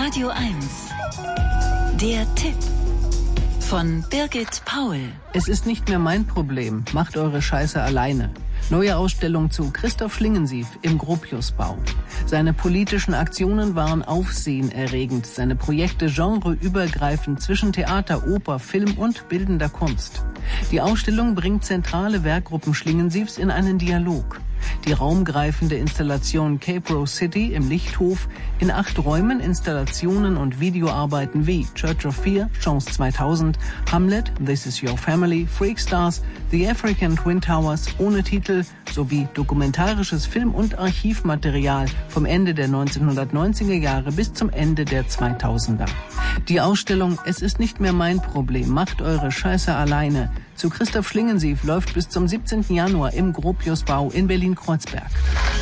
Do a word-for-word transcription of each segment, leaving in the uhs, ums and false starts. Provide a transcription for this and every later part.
Radio eins. Der Tipp von Birgit Paul. Es ist nicht mehr mein Problem. Macht eure Scheiße alleine. Neue Ausstellung zu Christoph Schlingensief im Gropiusbau. Seine politischen Aktionen waren aufsehenerregend. Seine Projekte genreübergreifend zwischen Theater, Oper, Film und bildender Kunst. Die Ausstellung bringt zentrale Werkgruppen Schlingensiefs in einen Dialog. Die raumgreifende Installation Cape Rose City im Lichthof, in acht Räumen Installationen und Videoarbeiten wie Church of Fear, Chance zweitausend, Hamlet, This is Your Family, Freakstars, The African Twin Towers ohne Titel sowie dokumentarisches Film- und Archivmaterial vom Ende der neunzehnhundertneunziger Jahre bis zum Ende der zweitausender. Die Ausstellung Es ist nicht mehr mein Problem, macht eure Scheiße alleine zu Christoph Schlingensief läuft bis zum siebzehnten Januar im Gropiusbau in Berlin-Kreuzberg.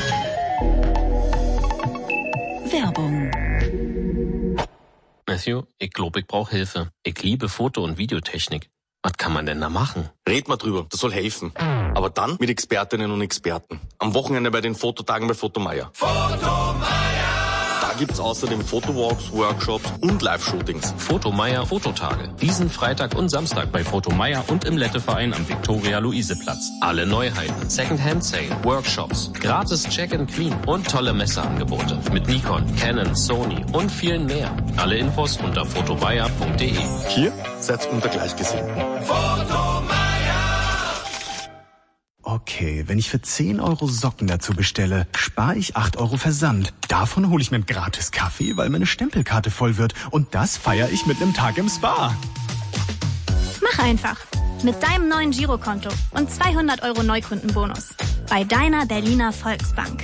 Werbung. Matthew, ich glaube, ich brauche Hilfe. Ich liebe Foto- und Videotechnik. Was kann man denn da machen? Red mal drüber, das soll helfen. Aber dann mit Expertinnen und Experten. Am Wochenende bei den Fototagen bei Fotomeier. Fotomeier! Da gibt's außerdem Fotowalks, Workshops und Live-Shootings. Fotomeier Fototage. Diesen Freitag und Samstag bei Fotomeier und im Letteverein am Viktoria-Luise-Platz. Alle Neuheiten, Second-Hand-Sale, Workshops, gratis Check-and-Clean und tolle Messeangebote. Mit Nikon, Canon, Sony und vielen mehr. Alle Infos unter fotomeier punkt de. Hier seid's unter Gleichgesinnten. Fotomeier! Okay, wenn ich für zehn Euro Socken dazu bestelle, spare ich acht Euro Versand. Davon hole ich mir einen gratis Kaffee, weil meine Stempelkarte voll wird. Und das feiere ich mit einem Tag im Spa. Mach einfach. Mit deinem neuen Girokonto und zweihundert Euro Neukundenbonus. Bei deiner Berliner Volksbank.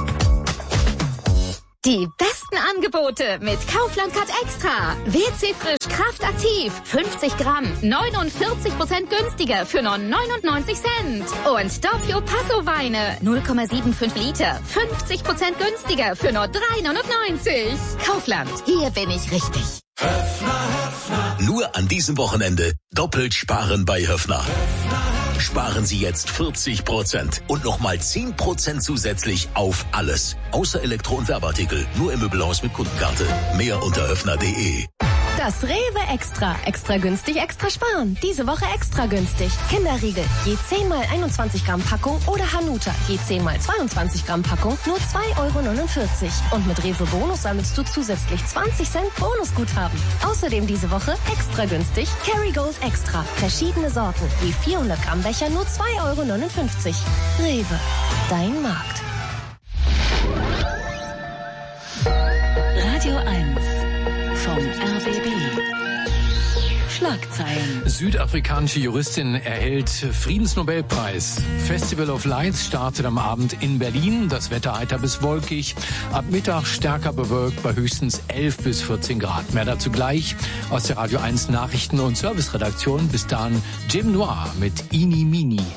Die besten Angebote mit Kaufland Cut Extra. W C Frisch Kraft Aktiv. fünfzig Gramm. neunundvierzig Prozent günstiger für nur neunundneunzig Cent. Und Doppio Passo Weine. null Komma fünfundsiebzig Liter. fünfzig Prozent günstiger für nur drei neunundneunzig. Kaufland. Hier bin ich richtig. Höffner, Höffner. Nur an diesem Wochenende doppelt sparen bei Höffner. Sparen Sie jetzt vierzig Prozent und nochmal zehn Prozent zusätzlich auf alles. Außer Elektro- und Werbeartikel. Nur im Möbelhaus mit Kundenkarte. Mehr unter höffner punkt de. Das Rewe Extra. Extra günstig, extra sparen. Diese Woche extra günstig. Kinderriegel. Je zehn mal einundzwanzig Gramm Packung oder Hanuta. Je zehn mal zweiundzwanzig Gramm Packung. Nur zwei Euro neunundvierzig. Und mit Rewe Bonus sammelst du zusätzlich zwanzig Cent Bonusguthaben. Außerdem diese Woche extra günstig. Kerrygold Extra. Verschiedene Sorten. Je vierhundert Gramm Becher nur zwei Euro neunundfünfzig. Rewe. Dein Markt. Radio eins vom R B B. Schlagzeilen. Südafrikanische Juristin erhält Friedensnobelpreis. Festival of Lights startet am Abend in Berlin. Das Wetter heiter bis wolkig. Ab Mittag stärker bewölkt bei höchstens elf bis vierzehn Grad. Mehr dazu gleich aus der Radio eins Nachrichten- und Serviceredaktion. Bis dahin Jim Noir mit Ini Mini.